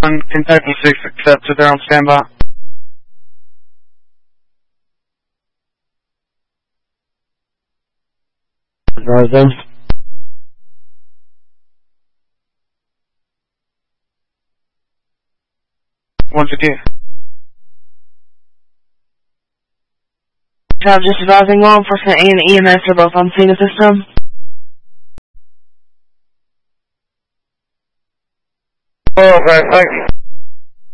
1, Kentucky 6 accepted, they're on standby. Advise them. What'd you do? Job just advising law enforcement and EMS are both on scene at this time. Oh, okay, thanks.